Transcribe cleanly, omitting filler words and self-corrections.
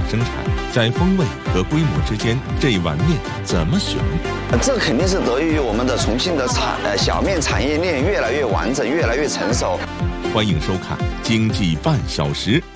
生产，在风味和规模之间，这一碗面怎么选？ 这肯定是得益于我们的重庆的小面产业链越来越完整，越来越成熟。 欢迎收看《经济半小时》。